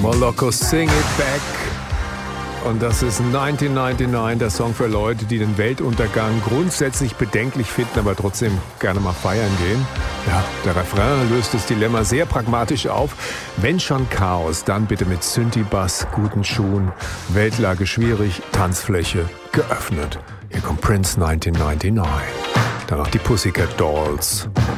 Moloko, Sing It Back. Und das ist 1999, der Song für Leute, die den Weltuntergang grundsätzlich bedenklich finden, aber trotzdem gerne mal feiern gehen. Ja, der Refrain löst das Dilemma sehr pragmatisch auf. Wenn schon Chaos, dann bitte mit Synthi-Bass, guten Schuhen, Weltlage schwierig, Tanzfläche geöffnet. Hier kommt Prince 1999. Danach die Pussycat Dolls.